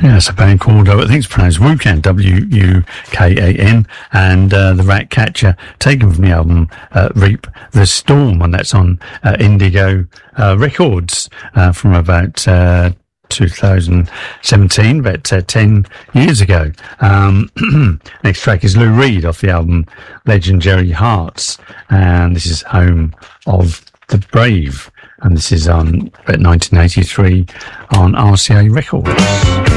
Yeah, it's a band called, I think it's pronounced Wukan, W-U-K-A-N, and the Rat Catcher, taken from the album Reap the Storm, and that's on Indigo Records from about 2017, about 10 years ago. Next track is Lou Reed off the album Legendary Hearts, and this is Home of the Brave, and this is on 1983 on RCA Records.